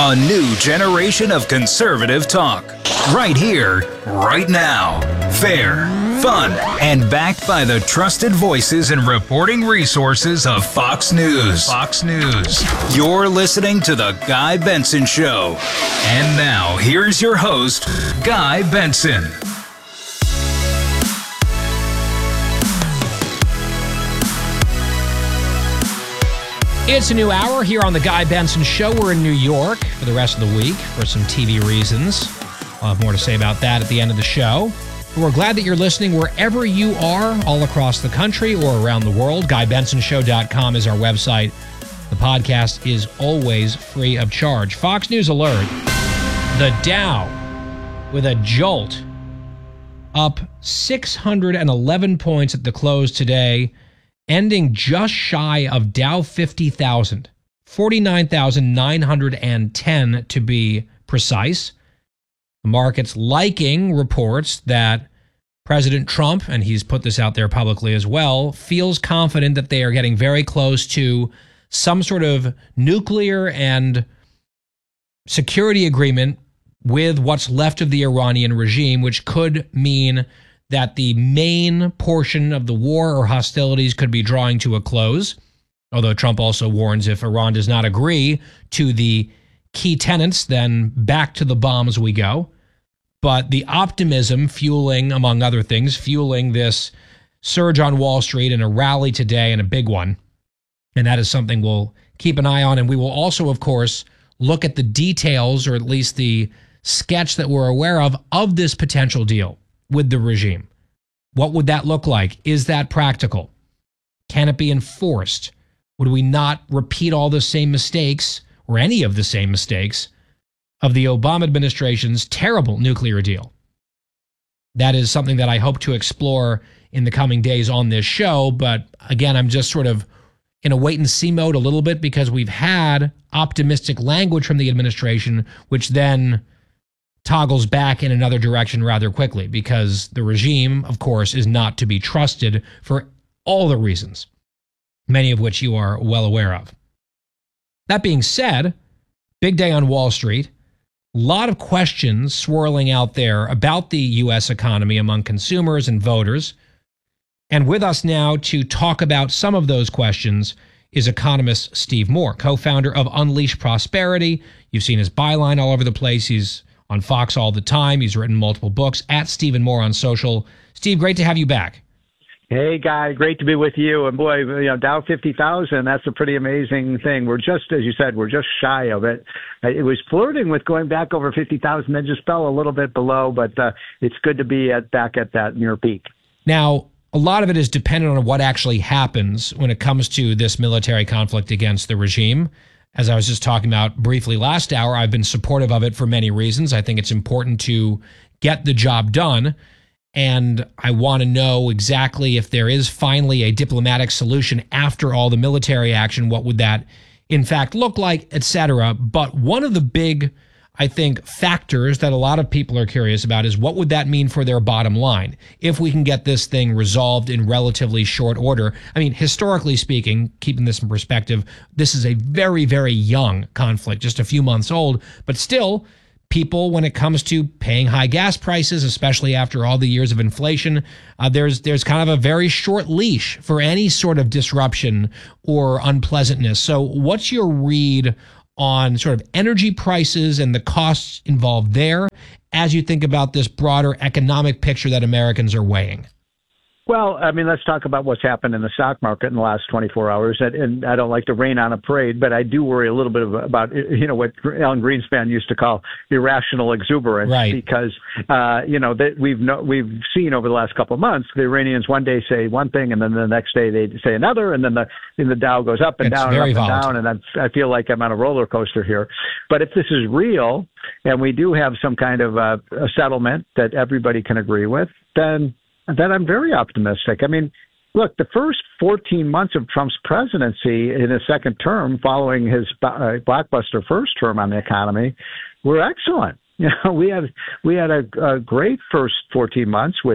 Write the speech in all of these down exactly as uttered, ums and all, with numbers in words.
A new generation of conservative talk. Right here, right now. Fair, fun, and backed by the trusted voices and reporting resources of Fox News. Fox News. You're listening to The Guy Benson Show. And now, here's your host, Guy Benson. It's a new hour here on The Guy Benson Show. We're in New York for the rest of the week for some T V reasons. I'll have more to say about that at the end of the show. But we're glad that you're listening wherever you are, all across the country or around the world. guy benson show dot com is our website. The podcast is always free of charge. Fox News alert. The Dow, with a jolt, up six hundred eleven points at the close today, ending just shy of Dow fifty thousand, forty-nine thousand nine hundred ten to be precise. The market's liking reports that President Trump, and he's put this out there publicly as well, feels confident that they are getting very close to some sort of nuclear and security agreement with what's left of the Iranian regime, which could mean that the main portion of the war or hostilities could be drawing to a close, although Trump also warns if Iran does not agree to the key tenets, then back to the bombs we go. But the optimism fueling, among other things, fueling this surge on Wall Street and a rally today, and a big one. And that is something we'll keep an eye on. And we will also, of course, look at the details, or at least the sketch that we're aware of, of this potential deal with the regime. What would that look like? Is that practical? Can it be enforced? Would we not repeat all the same mistakes, or any of the same mistakes, of the Obama administration's terrible nuclear deal? That is something that I hope to explore in the coming days on this show. But again, I'm just sort of in a wait and see mode a little bit, because we've had optimistic language from the administration, which then toggles back in another direction rather quickly, because the regime, of course, is not to be trusted for all the reasons, many of which you are well aware of. That being said, big day on Wall Street. A lot of questions swirling out there about the U S economy among consumers and voters. And with us now to talk about some of those questions is economist Steve Moore, co-founder of Unleash Prosperity. You've seen his byline all over the place. He's on Fox all the time. He's written multiple books, at Stephen Moore on social. Steve, great to have you back. Hey, Guy, great to be with you. And boy, you know, Dow fifty thousand, that's a pretty amazing thing. We're just, as you said, we're just shy of it. It was flirting with going back over fifty thousand, then just fell a little bit below, but uh, it's good to be at, back at that near peak. Now, a lot of it is dependent on what actually happens when it comes to this military conflict against the regime. As I was just talking about briefly last hour, I've been supportive of it for many reasons. I think it's important to get the job done. And I want to know exactly if there is finally a diplomatic solution after all the military action, what would that in fact look like, et cetera. But one of the big, I think, factors that a lot of people are curious about is what would that mean for their bottom line if we can get this thing resolved in relatively short order. I mean, historically speaking, keeping this in perspective, this is a very, very young conflict, just a few months old, but still, people, when it comes to paying high gas prices, especially after all the years of inflation, uh, there's there's kind of a very short leash for any sort of disruption or unpleasantness. So what's your read on sort of energy prices and the costs involved there as you think about this broader economic picture that Americans are weighing? Well, I mean, let's talk about what's happened in the stock market in the last twenty-four hours. And, and I don't like to rain on a parade, but I do worry a little bit of, about, you know, what Alan Greenspan used to call irrational exuberance. Right. Because, uh, you know, that we've no, we've seen over the last couple of months, the Iranians one day say one thing, and then the next day they say another, and then the and the Dow goes up and it's down and up volatile. and down, and I'm, I feel like I'm on a roller coaster here. But if this is real, and we do have some kind of uh, a settlement that everybody can agree with, then then I'm very optimistic. I mean, look, the first fourteen months of Trump's presidency in his second term, following his uh, blockbuster first term on the economy, were excellent. You know, we had we had a, a great first fourteen months with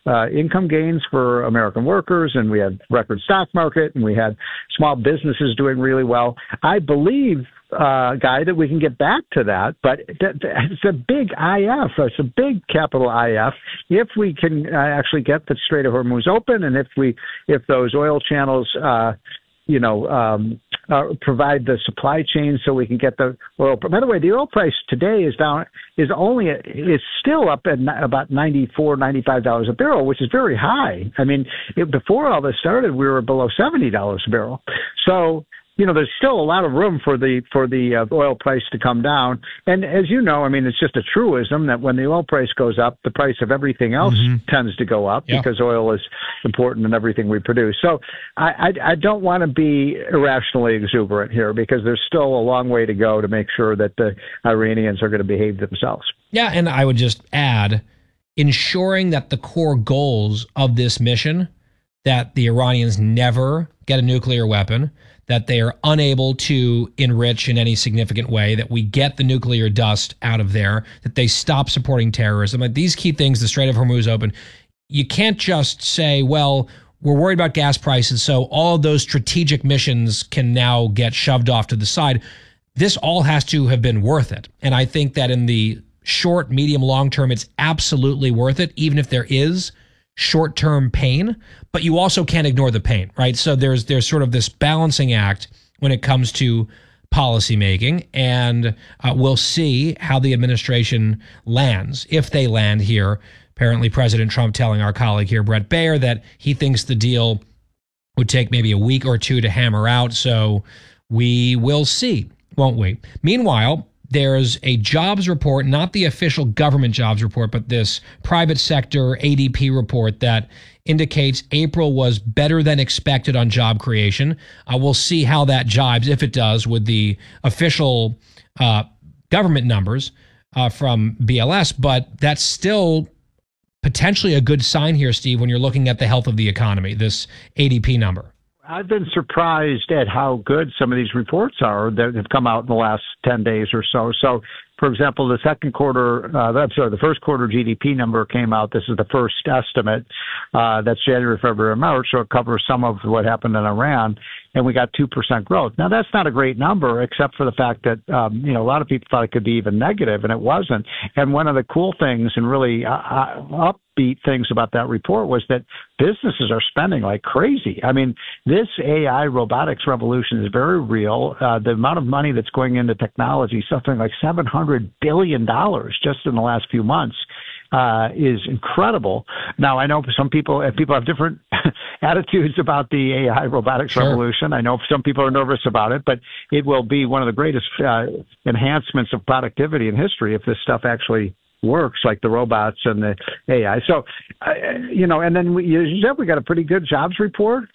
uh, income gains for American workers, and we had record stock market, and we had small businesses doing really well. I believe, uh, Guy, that we can get back to that, but th- th- it's a big I F. It's a big capital I F. If we can uh, actually get the Strait of Hormuz open, and if we if those oil channels, uh, you know, um, uh, provide the supply chain so we can get the oil. By the way, the oil price today is down, is only, is still up at about ninety-four, ninety-five dollars a barrel, which is very high. I mean, it, before all this started, we were below seventy dollars a barrel. So, you know, there's still a lot of room for the for the uh, oil price to come down. And as you know, I mean, it's just a truism that when the oil price goes up, the price of everything else mm-hmm. tends to go up yeah. because oil is important in everything we produce. So I, I, I don't want to be irrationally exuberant here, because there's still a long way to go to make sure that the Iranians are going to behave themselves. Yeah, and I would just add, ensuring that the core goals of this mission, that the Iranians never get a nuclear weapon, that they are unable to enrich in any significant way, that we get the nuclear dust out of there, that they stop supporting terrorism. Like these key things, the Strait of Hormuz open, you can't just say, well, we're worried about gas prices, so all of those strategic missions can now get shoved off to the side. This all has to have been worth it. And I think that in the short, medium, long term, it's absolutely worth it, even if there is short-term pain, but you also can't ignore the pain, right? So there's there's sort of this balancing act when it comes to policymaking, and uh, we'll see how the administration lands, if they land here. Apparently, President Trump telling our colleague here, Brett Baer, that he thinks the deal would take maybe a week or two to hammer out, so we will see, won't we? Meanwhile, there's a jobs report, not the official government jobs report, but this private sector A D P report that indicates April was better than expected on job creation. Uh, we'll see how that jibes, if it does, with the official uh, government numbers uh, from B L S, but that's still potentially a good sign here, Steve, when you're looking at the health of the economy, this A D P number. I've been surprised at how good some of these reports are that have come out in the last ten days or so. So, for example, the second quarter, uh, I'm sorry, the first quarter G D P number came out. This is the first estimate. Uh, that's January, February, and March. So it covers some of what happened in Iran. And we got two percent growth. Now, that's not a great number, except for the fact that, um, you know, a lot of people thought it could be even negative, and it wasn't. And one of the cool things and really uh, upbeat things about that report was that businesses are spending like crazy. I mean, this A I robotics revolution is very real. Uh, the amount of money that's going into technology, something like seven hundred billion dollars just in the last few months. Uh, is incredible. Now, I know some people, if people have different attitudes about the A I robotics sure. revolution. I know some people are nervous about it, but it will be one of the greatest uh, enhancements of productivity in history if this stuff actually works, like the robots and the A I. So, uh, you know, and then we, you said we got a pretty good jobs report.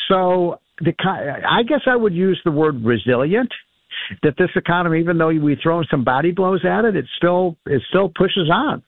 So the, I guess I would use the word resilient. That this economy, even though we throw some body blows at it, it still it still pushes on.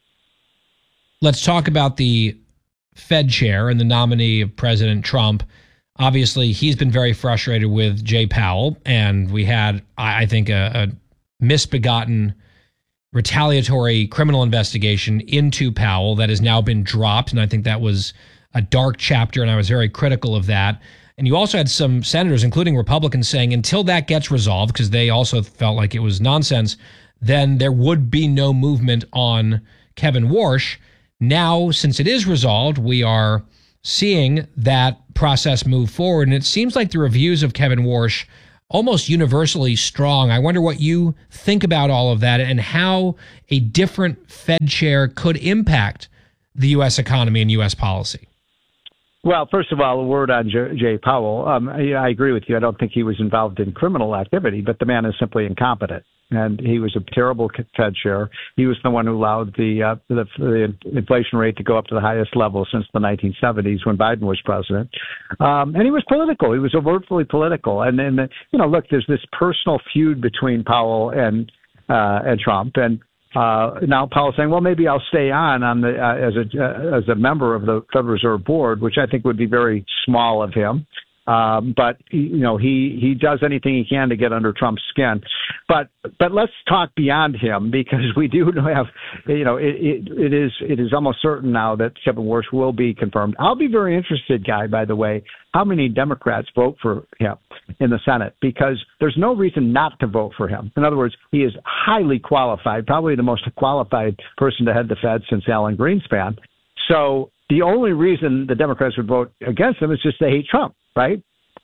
Let's talk about the Fed chair and the nominee of President Trump. Obviously, he's been very frustrated with Jay Powell, and we had, I think, a, a misbegotten retaliatory criminal investigation into Powell that has now been dropped, and I think that was a dark chapter, and I was very critical of that. And you also had some senators, including Republicans, saying until that gets resolved, because they also felt like it was nonsense, then there would be no movement on Kevin Warsh. Now, since it is resolved, we are seeing that process move forward. And it seems like the reviews of Kevin Warsh almost universally strong. I wonder what you think about all of that and how a different Fed chair could impact the U S economy and U S policy. Well, first of all, a word on J- Jay Powell. Um, I, I agree with you. I don't think he was involved in criminal activity, but the man is simply incompetent. And he was a terrible Fed chair. He was the one who allowed the, uh, the the inflation rate to go up to the highest level since the nineteen seventies when Biden was president. Um, and he was political. He was overtly political. And then, you know, look, there's this personal feud between Powell and uh, and Trump. And uh, now Powell's saying, well, maybe I'll stay on on the uh, as a uh, as a member of the Federal Reserve Board, which I think would be very small of him. Um, but you know, he he does anything he can to get under Trump's skin. But but let's talk beyond him, because we do have, you know, it it, it is it is almost certain now that Kevin Warsh will be confirmed. I'll be very interested, Guy, by the way, how many Democrats vote for him in the Senate, because there's no reason not to vote for him. In other words, he is highly qualified, probably the most qualified person to head the Fed since Alan Greenspan. So the only reason the Democrats would vote against him is just they hate Trump, right?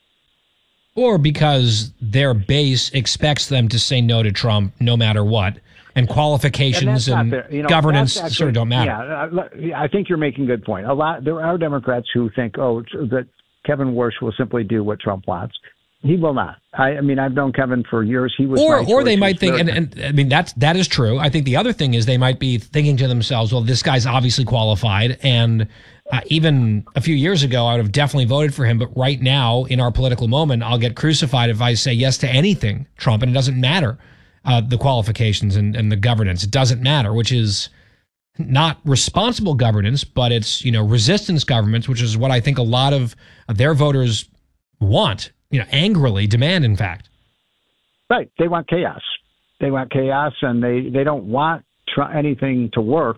Or because their base expects them to say no to Trump no matter what, and qualifications and, and you know, governance actually, sort of don't matter. Yeah, I think you're making a good point. A lot there are Democrats who think, oh, that Kevin Warsh will simply do what Trump wants. He will not. I, I mean, I've known Kevin for years. He was, or or they might think, and, and I mean that's that is true. I think the other thing is they might be thinking to themselves, well, this guy's obviously qualified, and uh, even a few years ago, I would have definitely voted for him. But right now, in our political moment, I'll get crucified if I say yes to anything Trump, and it doesn't matter uh, the qualifications and, and the governance. It doesn't matter, which is not responsible governance, but it's, you know, resistance governments, which is what I think a lot of their voters want. You know, angrily demand, in fact. Right. They want chaos. They want chaos, and they, they don't want tr- anything to work.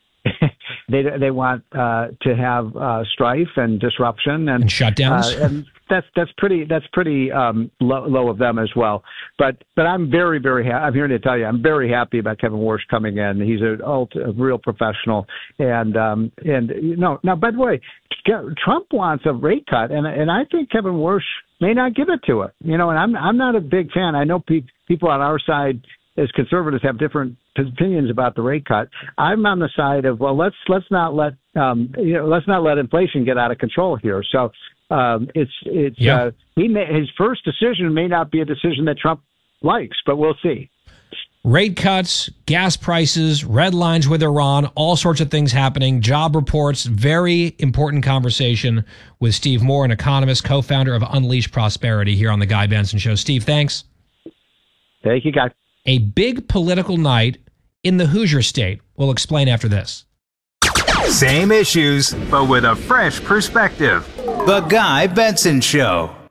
they they want uh, to have uh, strife and disruption and, and shutdowns. Uh, and that's that's pretty that's pretty um, low, low of them as well. But but I'm very very ha- I'm here to tell you I'm very happy about Kevin Warsh coming in. He's a, a real professional, and um, and you know now by the way, Trump wants a rate cut, and and I think Kevin Warsh may not give it to it. You know, and I'm I'm not a big fan. I know pe- people on our side as conservatives have different opinions about the rate cut. I'm on the side of, well, let's let's not let um, you know let's not let inflation get out of control here. So um, it's it's yeah. uh, he may, his first decision may not be a decision that Trump likes, but we'll see. Rate cuts, gas prices, red lines with Iran, all sorts of things happening, job reports, very important conversation with Steve Moore, an economist, co-founder of Unleash Prosperity, here on The Guy Benson Show. Steve, thanks. Thank you, Guy. A big political night in the Hoosier State. We'll explain after this. Same issues, but with a fresh perspective. The Guy Benson Show.